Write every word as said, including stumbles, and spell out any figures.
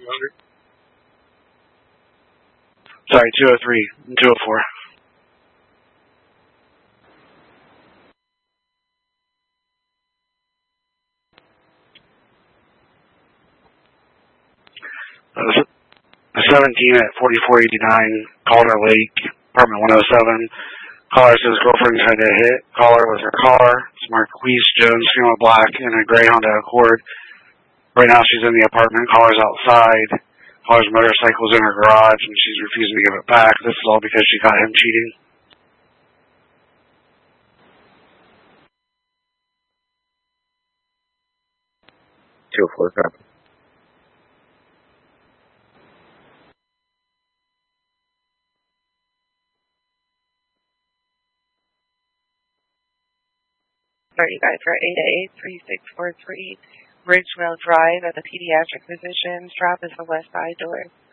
Sorry, two oh three and two oh four. Uh, seventeen at forty-four eighty-nine, Calder Lake, apartment one oh seven. Caller says girlfriend tried to hit caller with her car. It's marked Louise Jones, female black, in a gray Honda Accord. Right now she's in the apartment. Caller's outside. Caller's motorcycle's in her garage, and she's refusing to give it back. This is all because she got him cheating. two oh four, copy. Sorry, you guys, for eight eight three six four three Ridgewell Drive at the pediatric physician. Strap is the west side door.